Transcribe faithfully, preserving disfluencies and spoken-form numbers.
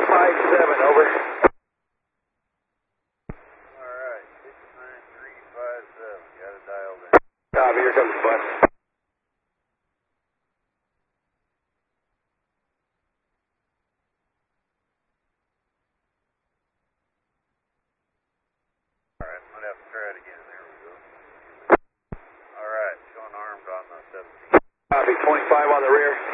five seven, over. Alright, six nine three five seven, got it dialed in. Copy, here comes the bus. Alright, might have to try it again. There we go. Alright, showing armed on the seventeen. Copy, twenty-five on the rear.